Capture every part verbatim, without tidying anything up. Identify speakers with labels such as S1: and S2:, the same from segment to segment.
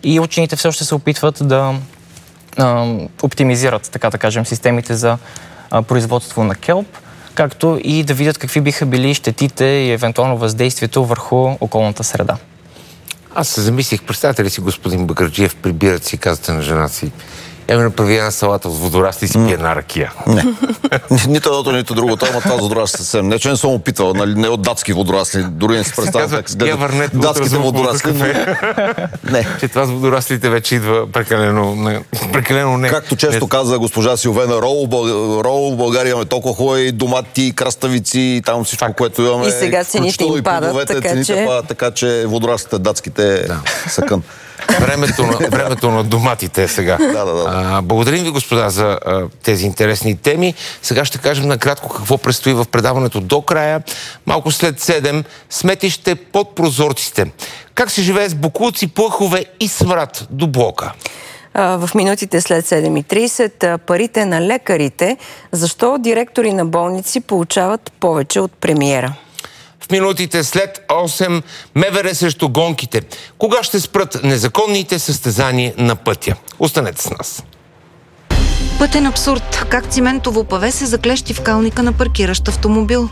S1: и учените все още се опитват да а, оптимизират, така да кажем, системите за а, производство на келп, както и да видят какви биха били щетите и евентуално въздействието върху околната среда.
S2: Аз се замислих, представете ли си господин Бакърджиев, прибират си, казвате на жена си: я ми направи една салата с водорасли и си пие една ракия.
S3: Не. Нито едното, нито другото, ама това с водорасли съвсем. Не, че не съм опитвал, нали, не от датски водорасли, дори не си представям как се гледат датските водорасли. Но... не.
S2: Че това с водораслите вече идва прекалено, прекалено не.
S3: Както често не... каза госпожа Силвена, Рол, Рол, в България имаме толкова хубави домати, краставици и там всичко, так. което имаме.
S4: И сега цените им падат, така
S3: цените
S4: че...
S3: падат, така че водораслите датските да. са кън.
S2: Времето на, времето на доматите е сега.
S3: Да, да, да.
S2: А, благодарим ви, господа, за а, тези интересни теми. Сега ще кажем накратко какво предстои в предаването до края. Малко след седем, сметище под прозорците. Как се живее с боклуци, плъхове и смрад до блока?
S4: В минутите след седем и трийсет парите на лекарите. Защо директори на болници получават повече от премиера?
S2: В минутите след осем, МВР срещу гонките. Кога ще спрат незаконните състезания на пътя? Останете с нас.
S5: Пътен абсурд. Как циментово паве се заклещи в калника на паркиращ автомобил.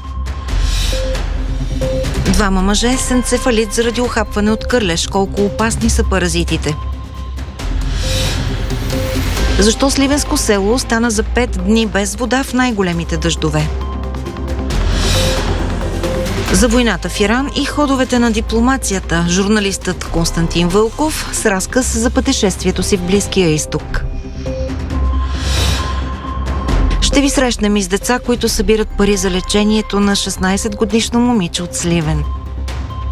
S5: Двама мъже с енцефалит заради ухапване от кърлеж. Колко опасни са паразитите. Защо Сливенско село остана за пет дни без вода в най-големите дъждове? За войната в Иран и ходовете на дипломацията. Журналистът Константин Вълков с разказ за пътешествието си в Близкия изток. Ще ви срещнем и с деца, които събират пари за лечението на шестнайсетгодишно момиче от Сливен.